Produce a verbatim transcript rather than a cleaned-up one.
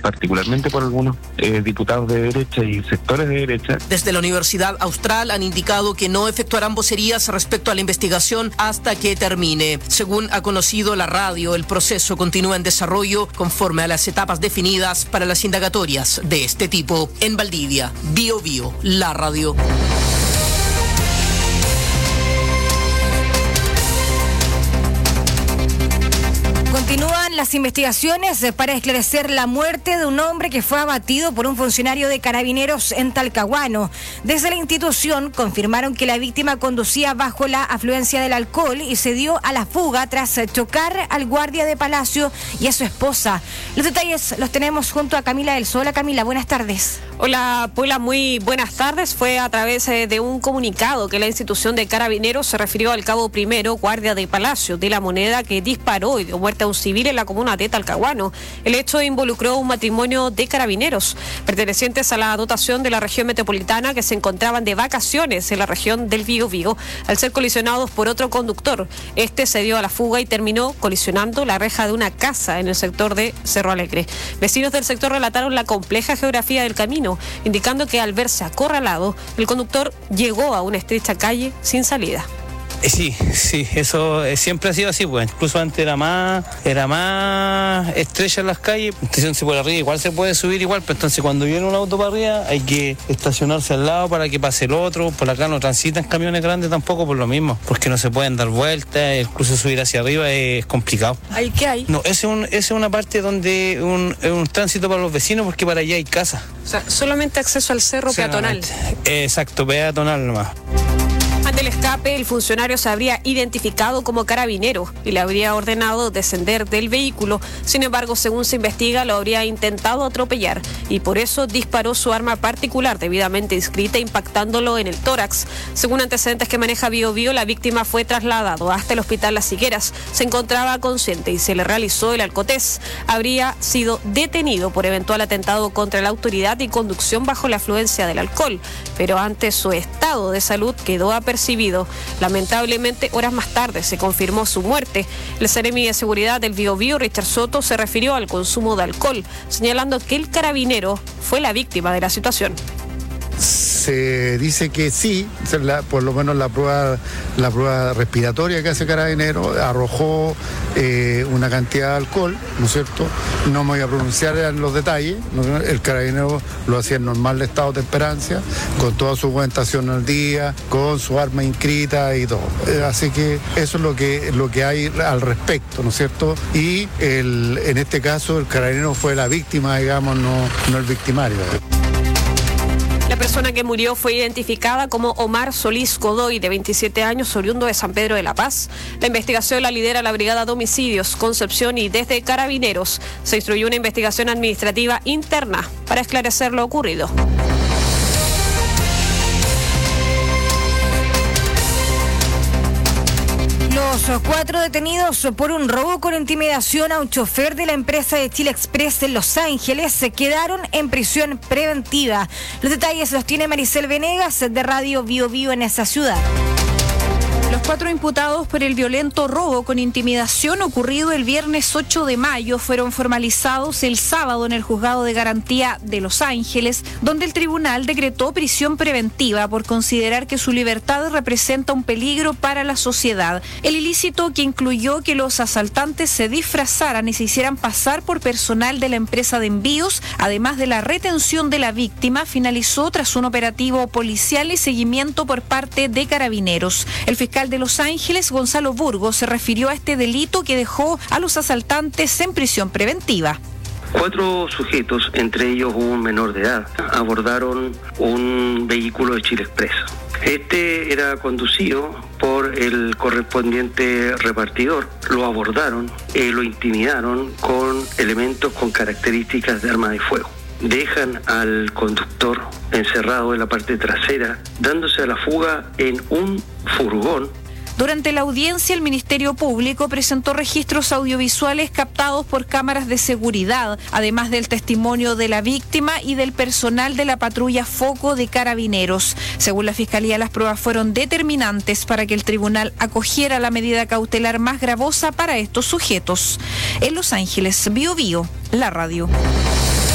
particularmente por algunos eh, diputados de derecha y sectores de derecha. Desde la Universidad Austral han indicado que no efectuarán vocerías respecto a la investigación hasta que termine. Según ha conocido la radio, el proceso continúa en desarrollo conforme a las etapas definidas para las indagatorias de este tipo. En Valdivia, Bio Bio, la radio. Continúan las investigaciones para esclarecer la muerte de un hombre que fue abatido por un funcionario de Carabineros en Talcahuano. Desde la institución confirmaron que la víctima conducía bajo la afluencia del alcohol y se dio a la fuga tras chocar al guardia de Palacio y a su esposa. Los detalles los tenemos junto a Camila del Sol. Camila, buenas tardes. Hola, Paula, muy buenas tardes. Fue a través de un comunicado que la institución de Carabineros se refirió al cabo primero, guardia de Palacio de la Moneda, que disparó y dio muerte a un civil en la comuna de Talcahuano. El hecho involucró un matrimonio de carabineros pertenecientes a la dotación de la región metropolitana que se encontraban de vacaciones en la región del Biobío al ser colisionados por otro conductor. Este se dio a la fuga y terminó colisionando la reja de una casa en el sector de Cerro Alegre. Vecinos del sector relataron la compleja geografía del camino, indicando que al verse acorralado, el conductor llegó a una estrecha calle sin salida. Sí, sí, eso siempre ha sido así, pues incluso antes era más era más estrecha en las calles, entonces por arriba igual se puede subir igual, pero entonces cuando viene un auto para arriba hay que estacionarse al lado para que pase el otro. Por acá no transitan camiones grandes tampoco por lo mismo, porque no se pueden dar vueltas, incluso subir hacia arriba es complicado. ¿Ahí qué hay? No, esa es, es una parte donde un, es un tránsito para los vecinos porque para allá hay casa. O sea, solamente acceso al cerro peatonal. Exacto, peatonal nomás. Ante el escape, el funcionario se habría identificado como carabinero y le habría ordenado descender del vehículo. Sin embargo, según se investiga, lo habría intentado atropellar y por eso disparó su arma particular debidamente inscrita, impactándolo en el tórax. Según antecedentes que maneja Bio Bio, la víctima fue trasladado hasta el hospital Las Higueras. Se encontraba consciente y se le realizó el alcotés. Habría sido detenido por eventual atentado contra la autoridad y conducción bajo la afluencia del alcohol, pero ante su estado de salud quedó apercibido. Lamentablemente, horas más tarde se confirmó su muerte. El Seremi de Seguridad del Biobío, Richard Soto, se refirió al consumo de alcohol, señalando que el carabinero fue la víctima de la situación. Se dice que sí, la, por lo menos la prueba, la prueba respiratoria que hace Carabinero arrojó eh, una cantidad de alcohol, ¿no es cierto? No me voy a pronunciar en los detalles, ¿no? El Carabinero lo hacía en normal estado de temperancia, con toda su documentación al día, con su arma inscrita y todo. Eh, así que eso es lo que, lo que hay al respecto, ¿no es cierto? Y el, en este caso el Carabinero fue la víctima, digamos, no, no el victimario. La persona que murió fue identificada como Omar Solís Godoy, de veintisiete años, oriundo de San Pedro de la Paz. La investigación la lidera la Brigada de Homicidios, Concepción, y desde Carabineros se instruyó una investigación administrativa interna para esclarecer lo ocurrido. Los cuatro detenidos por un robo con intimidación a un chofer de la empresa de Chile Express en Los Ángeles se quedaron en prisión preventiva. Los detalles los tiene Maricel Venegas de Radio Bio Bio en esa ciudad. Los cuatro imputados por el violento robo con intimidación ocurrido el viernes ocho de mayo fueron formalizados el sábado en el Juzgado de Garantía de Los Ángeles, donde el tribunal decretó prisión preventiva por considerar que su libertad representa un peligro para la sociedad. El ilícito, que incluyó que los asaltantes se disfrazaran y se hicieran pasar por personal de la empresa de envíos, además de la retención de la víctima, finalizó tras un operativo policial y seguimiento por parte de Carabineros. El fiscal de Los Ángeles, Gonzalo Burgos, se refirió a este delito que dejó a los asaltantes en prisión preventiva. Cuatro sujetos, entre ellos un menor de edad, abordaron un vehículo de Chile Express. Este era conducido por el correspondiente repartidor. Lo abordaron, eh, lo intimidaron con elementos con características de arma de fuego. Dejan al conductor encerrado en la parte trasera, dándose a la fuga en un furgón. Durante la audiencia, el Ministerio Público presentó registros audiovisuales captados por cámaras de seguridad, además del testimonio de la víctima y del personal de la patrulla Foco de Carabineros. Según la Fiscalía, las pruebas fueron determinantes para que el tribunal acogiera la medida cautelar más gravosa para estos sujetos. En Los Ángeles, Bio Bio, la radio.